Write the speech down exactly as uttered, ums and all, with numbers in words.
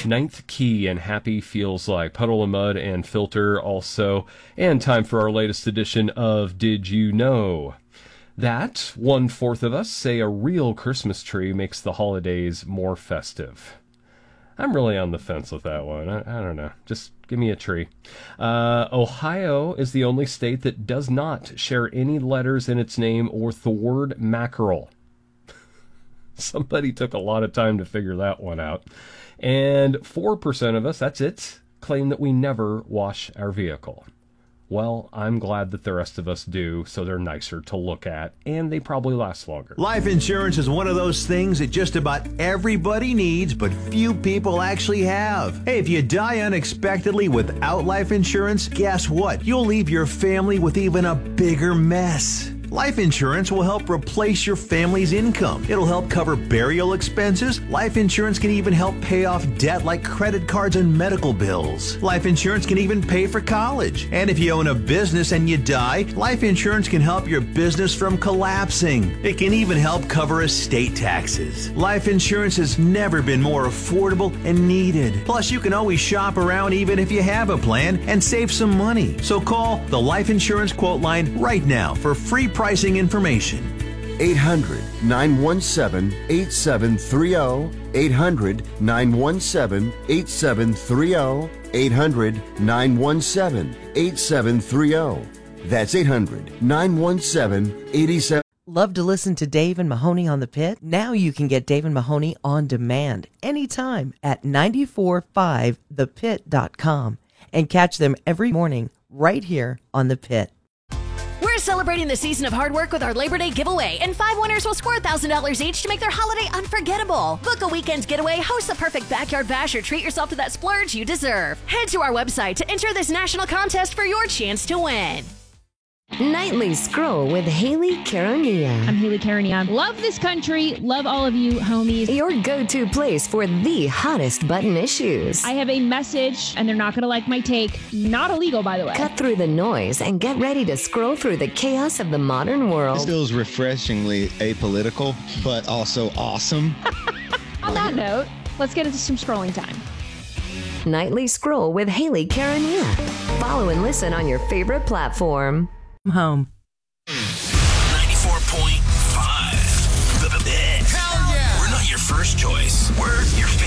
Ninth Key and Happy Feels Like. Puddle of Mud and Filter also. And time for our latest edition of Did You Know? That one-fourth of us say a real Christmas tree makes the holidays more festive. I'm really on the fence with that one. I, I don't know. Just give me a tree. Uh, Ohio is the only state that does not share any letters in its name with the word mackerel. Somebody took a lot of time to figure that one out. And four percent of us, that's it, claim that we never wash our vehicle. Well, I'm glad that the rest of us do, so they're nicer to look at, and they probably last longer. Life insurance is one of those things that just about everybody needs, but few people actually have. Hey, if you die unexpectedly without life insurance, guess what? You'll leave your family with even a bigger mess. Life insurance will help replace your family's income. It'll help cover burial expenses. Life insurance can even help pay off debt like credit cards and medical bills. Life insurance can even pay for college. And if you own a business and you die, life insurance can help your business from collapsing. It can even help cover estate taxes. Life insurance has never been more affordable and needed. Plus, you can always shop around even if you have a plan and save some money. So call the Life Insurance Quote Line right now for free pricing information. eight hundred, nine one seven, eight seven three zero. eight hundred, nine one seven, eight seven three zero. eight hundred, nine one seven, eight seven three zero. That's eight hundred, nine one seven, eight seven. Love to listen to Dave and Mahoney on the Pit? Now you can get Dave and Mahoney on demand anytime at nine four five the pit dot com and catch them every morning right here on The Pit. We're celebrating the season of hard work with our Labor Day giveaway, and five winners will score one thousand dollars each to make their holiday unforgettable. Book a weekend getaway, host the perfect backyard bash, or treat yourself to that splurge you deserve. Head to our website to enter this national contest for your chance to win. Nightly Scroll with Haley Caronia. I'm Haley Caronia. Love this country. Love all of you, homies. Your go-to place for the hottest button issues. I have a message, and they're not going to like my take. Not illegal, by the way. Cut through the noise and get ready to scroll through the chaos of the modern world. This feels refreshingly apolitical, but also awesome. On that note, let's get into some scrolling time. Nightly Scroll with Haley Caronia. Follow and listen on your favorite platform. Home. ninety-four point five. The Pit. Hell yeah! We're not your first choice. We're your